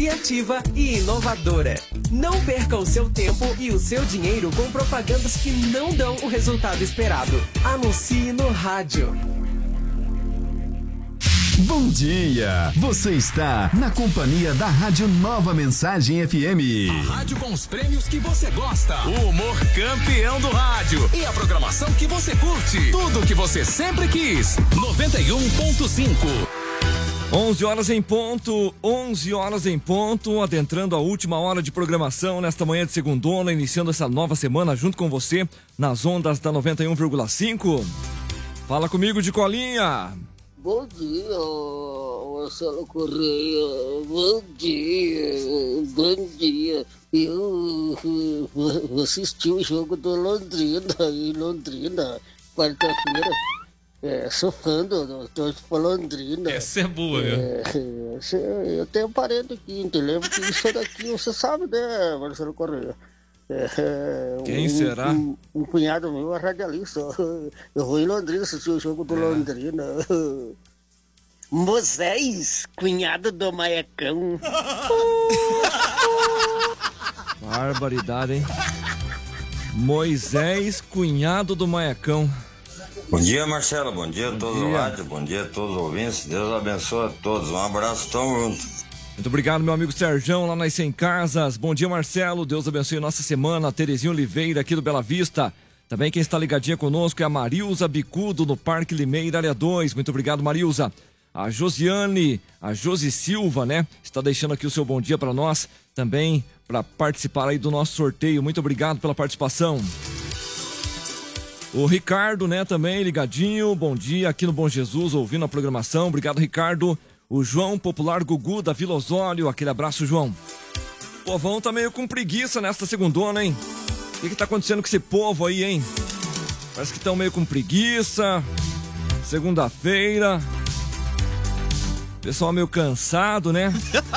criativa e inovadora. Não perca o seu tempo e o seu dinheiro com propagandas que não dão o resultado esperado. Anuncie no rádio. Bom dia! Você está na companhia da Rádio Nova Mensagem FM. A rádio com os prêmios que você gosta. O humor campeão do rádio. E a programação que você curte. Tudo que você sempre quis. 91.5. 11 horas em ponto, adentrando a última hora de programação nesta manhã de segundona, iniciando essa nova semana junto com você nas ondas da 91,5. Fala comigo de colinha. Bom dia, Marcelo Correia. Bom dia. Eu vou assistir o jogo do Londrina, em Londrina, quarta-feira. Sou fã do Londrina. Essa é boa, viu? Eu tenho um parente aqui, entendeu? Que isso daqui, você sabe, né, Marcelo Correia? Quem será? Um cunhado meu é radialista. Eu vou em Londrina assistir o jogo do Londrina. Moisés, cunhado do Maicão. Barbaridade, hein? Moisés, cunhado do Maicão. Bom dia, Marcelo. Bom dia a todos do rádio. Bom dia a todos os ouvintes. Deus abençoe a todos. Um abraço, tamo junto. Muito obrigado, meu amigo Serjão, lá nas 100 Casas. Bom dia, Marcelo. Deus abençoe nossa semana. Terezinha Oliveira, aqui do Bela Vista. Também quem está ligadinha conosco é a Marilza Bicudo, no Parque Limeira, área 2. Muito obrigado, Marilza. A Josiane, a Josi Silva, né? Está deixando aqui o seu bom dia para nós. Também para participar aí do nosso sorteio. Muito obrigado pela participação. O Ricardo, né, também ligadinho, bom dia aqui no Bom Jesus, ouvindo a programação, obrigado, Ricardo. O João Popular Gugu da Vila Osório, aquele abraço, João. O povão tá meio com preguiça nesta segundona, hein? O que tá acontecendo com esse povo aí, hein? Parece que estão meio com preguiça, segunda-feira, pessoal meio cansado, né?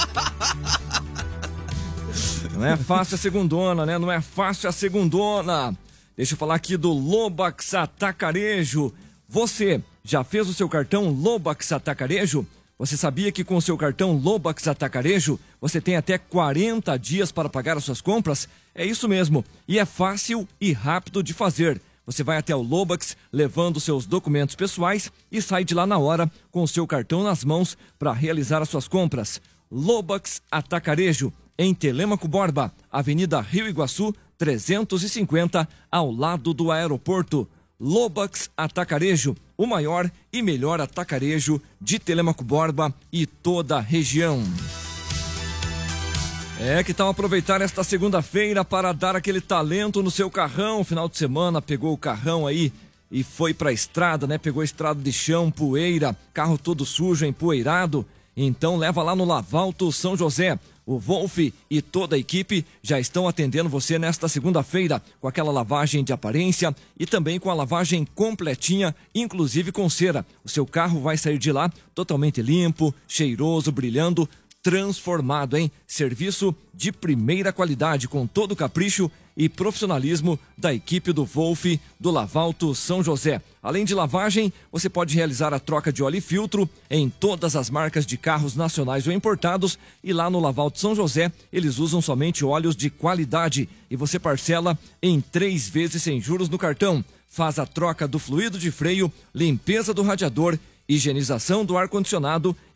Não é fácil a segundona, né? Não é fácil a segundona. Deixa eu falar aqui do Lobax Atacarejo. Você já fez o seu cartão Lobax Atacarejo? Você sabia que com o seu cartão Lobax Atacarejo você tem até 40 dias para pagar as suas compras? É isso mesmo. E é fácil e rápido de fazer. Você vai até o Lobax levando seus documentos pessoais e sai de lá na hora com o seu cartão nas mãos para realizar as suas compras. Lobax Atacarejo, em Telêmaco Borba, Avenida Rio Iguaçu, 350, ao lado do aeroporto. Lobax Atacarejo, o maior e melhor atacarejo de Telêmaco Borba e toda a região. Que tal aproveitar esta segunda-feira para dar aquele talento no seu carrão? Final de semana, pegou o carrão aí e foi pra estrada, né? Pegou a estrada de chão, poeira, carro todo sujo, empoeirado. Então leva lá no Lavalto São José. O Wolf e toda a equipe já estão atendendo você nesta segunda-feira com aquela lavagem de aparência e também com a lavagem completinha, inclusive com cera. O seu carro vai sair de lá totalmente limpo, cheiroso, brilhando, transformado, hein? Serviço de primeira qualidade com todo o capricho e profissionalismo da equipe do Wolf do Lavalto São José. Além de lavagem, você pode realizar a troca de óleo e filtro em todas as marcas de carros nacionais ou importados, e lá no Lavalto São José eles usam somente óleos de qualidade e você parcela em 3 vezes sem juros no cartão. Faz a troca do fluido de freio, limpeza do radiador, higienização do ar-condicionado